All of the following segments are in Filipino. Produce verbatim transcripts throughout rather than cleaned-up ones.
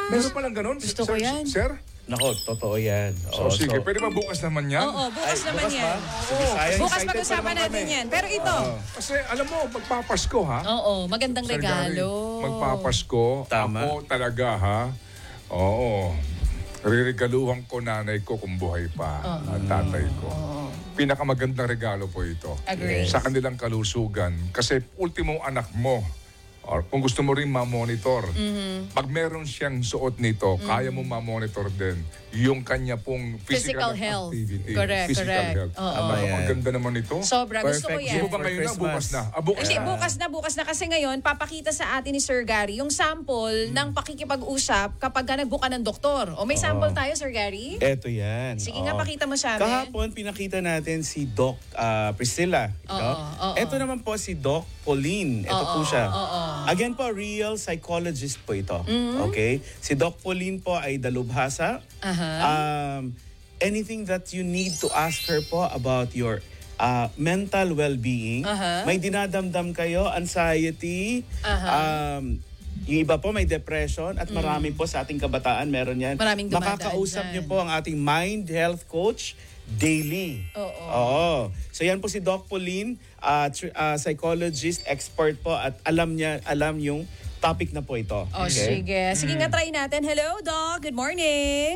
Meron palang ganun? Gusto sir, ko yan. Sir? Nako, totoo yan. So, Oo, sige. so- Pwede ba bukas naman yan? Oo, bukas Ay, naman bukas yan. ba? Sige, Oo. sayang, Bukas excited pa pag-usapan naman natin kami. yan. Pero ito. Oo. Kasi alam mo, magpapasko ha? Oo, magandang Sir regalo. Gary, magpapasko. Tama. Ako talaga ha? Oo. Ririgaluhan ko nanay ko kung buhay pa at tatay ko. Pinakamagandang regalo po ito. Agree. Sa kanilang kalusugan. Kasi ultimo anak mo. Or kung gusto mo rin ma-monitor. Mm-hmm. Pag meron siyang suot nito, kaya mo ma-monitor din yung kanya pong physical, Physical health. activity. Correct, physical correct. health. Oo. Tama, Yan. ang ganda naman ito. Sobra. Gusto ko Perfect yan. Di gift ba for ngayon na? Christmas. Bukas na. Ah, bukas Hindi, na. bukas na, bukas na. Kasi ngayon, papakita sa atin ni Sir Gary yung sample ng pakikipag-usap kapag ka nagbuka ng doktor. O may sample tayo, Sir Gary? Eto yan. Sige Oo. nga, pakita mo sa amin. Kahapon, pinakita natin si Doc ah, Priscilla. Ito. Oo, oo. Ito naman po si Doc Pauline. Ito po siya. oo. Again po, real psychologist po ito. Okay? Si Doc Pauline po ay dalubhasa. Aha. Um, anything that you need to ask her po about your uh, mental well-being. Aha. May dinadamdam kayo, anxiety, um, yung iba po may depression at marami po sa ating kabataan meron yan. Maraming dumadaan Makakausap dyan. niyo po ang ating mind health coach daily. Oo. Oo. So yan po si Doc Pauline, uh, tr- uh, psychologist, expert po at alam niya, alam yung topic na po ito. O, sige. Sige nga, try natin. Hello, Doc. Good morning.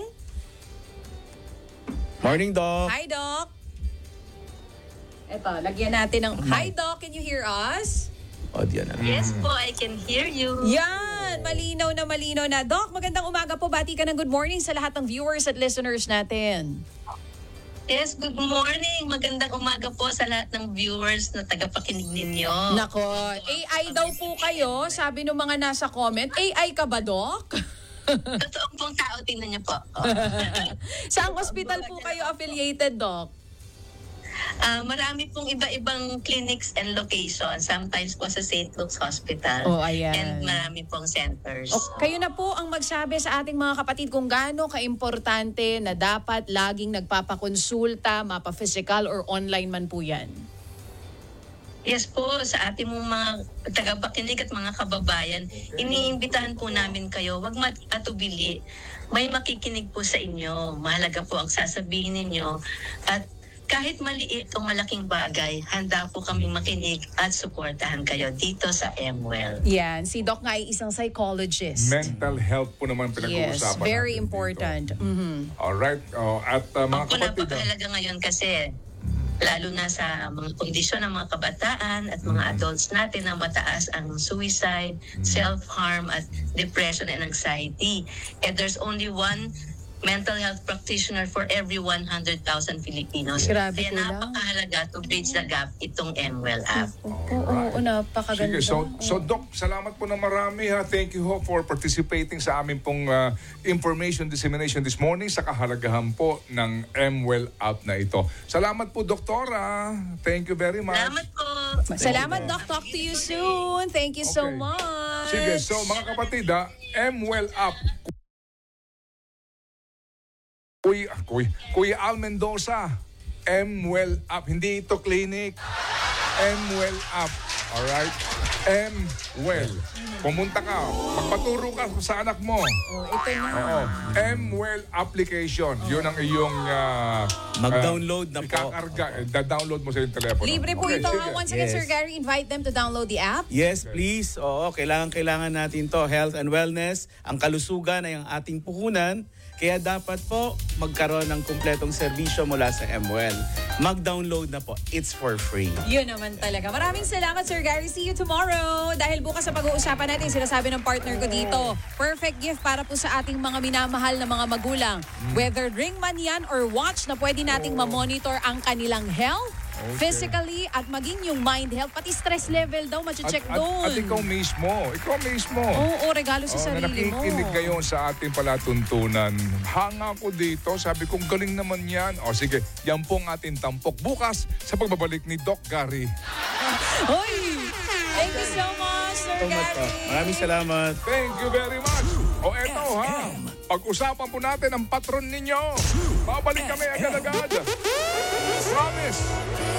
Morning, Doc. Hi, Doc. Eto, lagyan natin ng... Hi, Doc. Can you hear us? O, diyan na. Yes po, I can hear you. Yan! Malinaw na malinaw na. Doc, magandang umaga po. Bati ka ng good morning sa lahat ng viewers at listeners natin. Yes, good morning. Magandang umaga po sa lahat ng viewers na tagapakinig ninyo. Nako, A I daw po kayo, sabi ng mga nasa comment. A I ka ba, Doc? Totoong pong tao, tingnan niyo po. Saang hospital po kayo affiliated, Doc? Ah, marami pong iba-ibang clinics and locations. Sometimes po sa Saint Luke's Hospital. Oh, ayan. And marami pong centers. O, kayo na po ang magsabi sa ating mga kapatid kung gaano kaimportante na dapat laging nagpapakonsulta, mapa-physical or online man po yan. Yes po, sa ating mga tagapakinig at mga kababayan, iniimbitahan po namin kayo, wag mag-atubili. May makikinig po sa inyo. Mahalaga po ang sasabihin ninyo. At kahit maliit o malaking bagay, handa po kami makinig at suportahan kayo dito sa M-Well. Yan, si Doc nga ay isang psychologist. Mental health po naman Yes, pinag-uusapan very natin important. dito. Mhm. Alright. Oh, at uh, mga Ako kapatid, ah, napakahalaga ngayon kasi lalo na sa mga kondisyon ng mga kabataan at mga adults natin na mataas ang suicide, self-harm at depression and anxiety. And there's only one mental health practitioner for every one hundred thousand Filipinos. Grabe Kaya po lang. napakahalaga to bridge the gap itong M-Well app. Oo, oo, oo, napakaganda. Sige, so, so Doc, salamat po na marami ha. Thank you ho for participating sa aming pong uh, information dissemination this morning sa kahalagahan po ng M-Well app na ito. Salamat po, Doktora. Thank you very much. Salamat po. Salamat, Doc. Talk to you soon. Thank you so Okay. much. Sige, so mga kapatid ha, M-Well app. Kuya, Kuya, Kuya Al Mendoza, M-Well app. Hindi ito clinic. M-Well app. Alright? M-Well. Pumunta ka. Magpaturo ka sa anak mo. Oh, ito na. Oo. M-Well application. Yun ang iyong... Uh, Mag-download na po. Ikakarga. Da-download mo sa iyong telepono. Libre po Okay, ito. sige. Once again, Yes. Sir Gary, invite them to download the app. Yes, please. Oo, kailangan-kailangan natin to. Health and wellness. Ang kalusugan ay ang ating puhunan. Kaya dapat po magkaroon ng kumpletong serbisyo mula sa M-Well. Mag-download na po. It's for free. Yun naman talaga. Maraming salamat, Sir Gary. See you tomorrow. Dahil bukas sa pag-uusapan natin, sinasabi ng partner ko dito, perfect gift para po sa ating mga minamahal na mga magulang. Whether ring man yan or watch na pwede nating ma-monitor ang kanilang health, physically, at maging yung mind health, pati stress level daw, mache-check at, doon. At, at ikaw mismo. Ikaw mismo. Oo, regalo sa Oh, na sarili mo. nakikinig ngayon sa ating palatuntunan. Hanga ko dito. Sabi kong galing naman yan. O sige, yan pong ating tampok. Bukas sa pagbabalik ni Doc Gary. Hoy! Thank you so much, Sir So much po. Gary. Maraming salamat. Thank you very much. O eto ha, pag-usapan po natin ang patron ninyo. Babalik kami agad-agad. Promise.